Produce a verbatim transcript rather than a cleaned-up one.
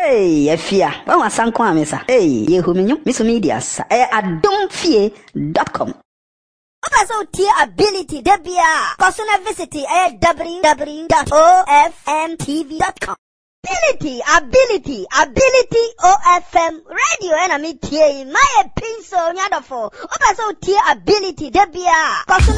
Hey, Efia. When was Sanko Amesa? Hey, ye who mean Miss Media, sir. Eh, adomfie dot com. Also, tier ability, Debia. Personal visit at w w w dot o f m t v dot com. Ability, ability, ability, O F M radio enemy tier. My pencil, Yadafo. Also, tier ability, Debia.